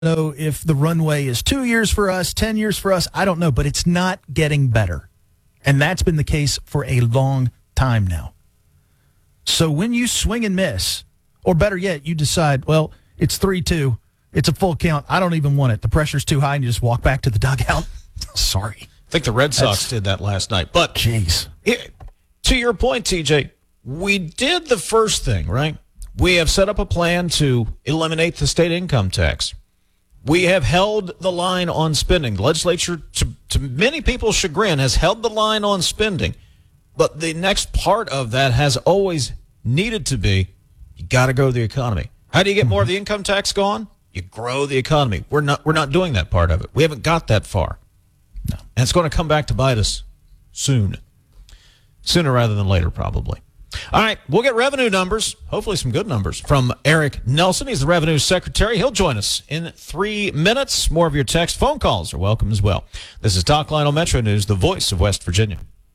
know if the runway is 2 years for us, 10 years for us. I don't know, but it's not getting better. And that's been the case for a long time now. So when you swing and miss, or better yet, you decide, well, it's 3-2. It's a full count. I don't even want it. The pressure's too high, and you just walk back to the dugout. Sorry. I think the Red Sox did that last night. But jeez. To your point, TJ, we did the first thing, right? We have set up a plan to eliminate the state income tax. We have held the line on spending. The legislature, to many people's chagrin, has held the line on spending. But the next part of that has always needed to be, you got to grow the economy. How do you get more of the income tax gone? You grow the economy. We're not doing that part of it. We haven't got that far. No. And it's going to come back to bite us soon. Sooner rather than later, probably. All right, we'll get revenue numbers, hopefully some good numbers, from Eric Nelson. He's the Revenue Secretary. He'll join us in 3 minutes. More of your text phone calls are welcome as well. This is Talk Lionel Metro News, the voice of West Virginia.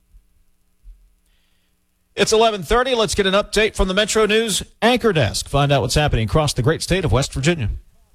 It's 11:30. Let's get an update from the Metro News Anchor Desk. Find out what's happening across the great state of West Virginia.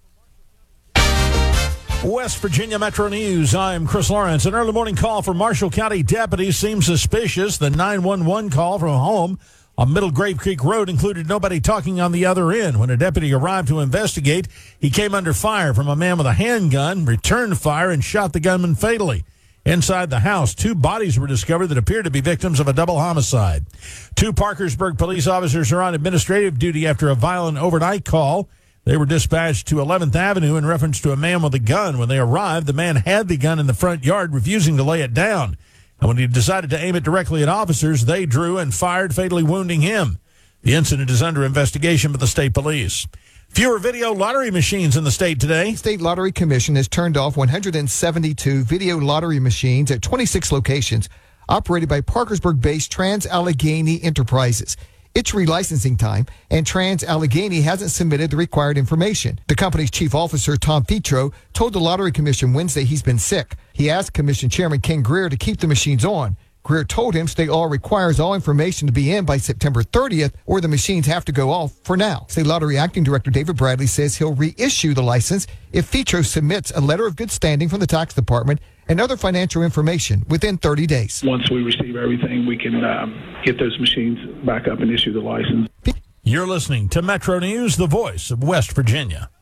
West Virginia Metro News. I'm Chris Lawrence. An early morning call from Marshall County deputies seems suspicious. The 911 call from home on Middle Grave Creek Road included nobody talking on the other end. When a deputy arrived to investigate, he came under fire from a man with a handgun, returned fire, and shot the gunman fatally. Inside the house, 2 bodies were discovered that appear to be victims of a double homicide. 2 Parkersburg police officers are on administrative duty after a violent overnight call. They were dispatched to 11th Avenue in reference to a man with a gun. When they arrived, the man had the gun in the front yard, refusing to lay it down. And when he decided to aim it directly at officers, they drew and fired, fatally wounding him. The incident is under investigation by the state police. Fewer video lottery machines in the state today. State Lottery Commission has turned off 172 video lottery machines at 26 locations operated by Parkersburg-based Trans-Allegheny Enterprises. It's relicensing time, and Trans-Allegheny hasn't submitted the required information. The company's chief officer, Tom Petro, told the Lottery Commission Wednesday he's been sick. He asked Commission Chairman Ken Greer to keep the machines on. Greer told him State Law requires all information to be in by September 30th, or the machines have to go off for now. State Lottery Acting Director David Bradley says he'll reissue the license if Petro submits a letter of good standing from the tax department and other financial information within 30 days. Once we receive everything, we can get those machines back up and issue the license. You're listening to Metro News, the voice of West Virginia.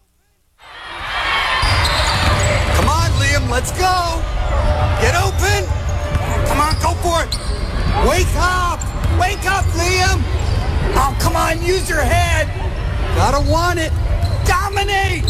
Come on, Liam, let's go. Get open. Come on, go for it. Wake up. Wake up, Liam. Oh, come on, use your head. Gotta want it. Dominate.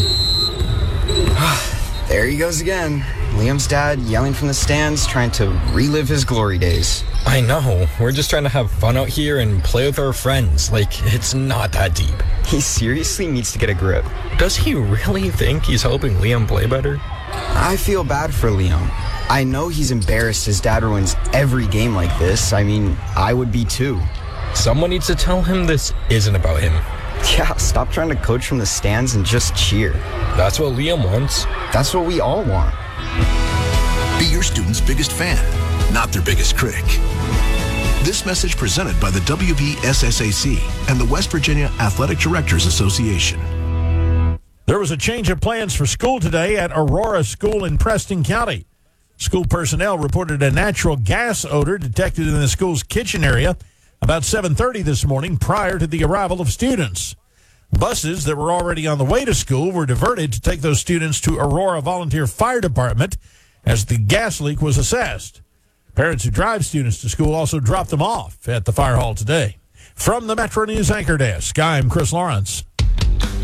There he goes again. Liam's dad yelling from the stands, trying to relive his glory days. I know. We're just trying to have fun out here and play with our friends. Like, it's not that deep. He seriously needs to get a grip. Does he really think he's helping Liam play better? I feel bad for Liam. I know he's embarrassed his dad ruins every game like this. I mean, I would be too. Someone needs to tell him this isn't about him. Yeah, stop trying to coach from the stands and just cheer. That's what Liam wants. That's what we all want. Be your student's biggest fan, not their biggest critic. This message presented by the WVSSAC and the West Virginia Athletic Directors Association. There was a change of plans for school today at Aurora School in Preston County. School personnel reported a natural gas odor detected in the school's kitchen area about 7:30 this morning prior to the arrival of students. Buses that were already on the way to school were diverted to take those students to Aurora Volunteer Fire Department as the gas leak was assessed. Parents who drive students to school also dropped them off at the fire hall today. From the Metro News Anchor Desk, I'm Chris Lawrence.